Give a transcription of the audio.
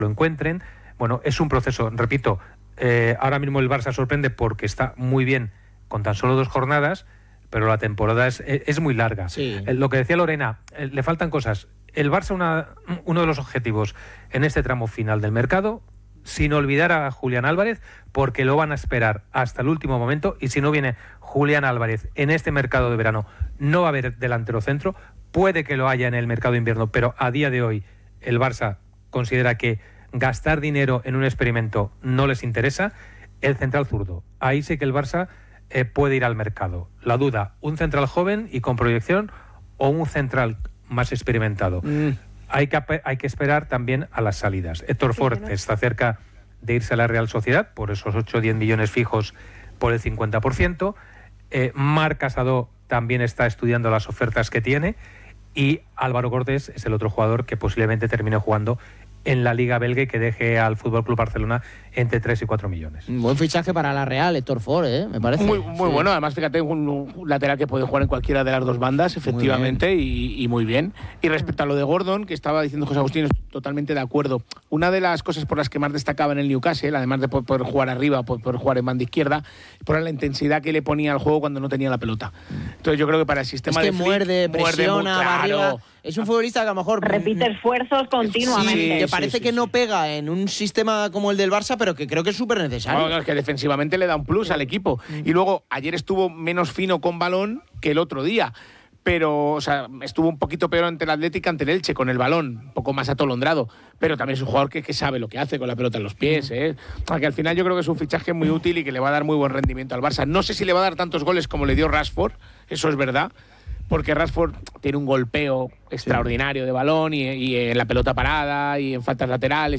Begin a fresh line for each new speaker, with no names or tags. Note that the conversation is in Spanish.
lo encuentren. Bueno, es un proceso, repito, ahora mismo el Barça sorprende porque está muy bien con tan solo 2 jornadas, pero la temporada es muy larga.
Sí.
Lo que decía Lorena, le faltan cosas. El Barça, uno de los objetivos en este tramo final del mercado, sin olvidar a Julián Álvarez, porque lo van a esperar hasta el último momento, y si no viene Julián Álvarez en este mercado de verano, no va a haber delantero centro. Puede que lo haya en el mercado de invierno, pero a día de hoy el Barça considera que gastar dinero en un experimento no les interesa. El central zurdo, ahí sí que el Barça puede ir al mercado. La duda, un central joven y con proyección o un central más experimentado. Hay que esperar también a las salidas. Héctor Ford está cerca de irse a la Real Sociedad por esos 8 o 10 millones fijos por el 50%. Marc Casado también está estudiando las ofertas que tiene, y Álvaro Cortés es el otro jugador que posiblemente termine jugando en la Liga belga y que deje al FC Barcelona entre 3 y 4 millones.
Un buen fichaje para la Real, Héctor Ford, me parece.
Muy bueno, además fíjate, un lateral que puede jugar en cualquiera de las dos bandas, efectivamente, y muy bien. Y respecto a lo de Gordon, que estaba diciendo José Agustín, estoy totalmente de acuerdo. Una de las cosas por las que más destacaba en el Newcastle, además de poder jugar arriba, poder jugar en banda izquierda, por la intensidad que le ponía al juego cuando no tenía la pelota. Entonces yo creo que para el sistema de Flick,
muerde, presiona, va arriba. Es un futbolista que a lo mejor
repite esfuerzos continuamente.
Que parece que no pega en un sistema como el del Barça, pero que creo que es súper necesario.
No, es que defensivamente le da un plus al equipo. Y luego, ayer estuvo menos fino con balón que el otro día. Pero, o sea, estuvo un poquito peor ante el Atlético, ante el Elche, con el balón, un poco más atolondrado. Pero también es un jugador que sabe lo que hace con la pelota en los pies, ¿eh? Que al final yo creo que es un fichaje muy útil y que le va a dar muy buen rendimiento al Barça. No sé si le va a dar tantos goles como le dio Rashford, eso es verdad, porque Rashford tiene un golpeo extraordinario de balón y en la pelota parada y en faltas laterales.